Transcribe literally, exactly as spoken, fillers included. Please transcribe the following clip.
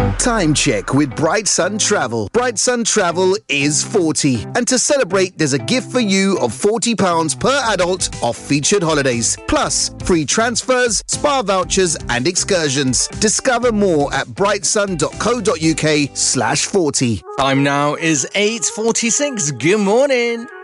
Time check with Bright Sun Travel. Bright Sun Travel is forty. And to celebrate, there's a gift for you of forty pounds per adult off featured holidays. Plus, free transfers, spa vouchers and excursions. Discover more at brightsun.co.uk slash 40. Time now is eight forty-six. Good morning.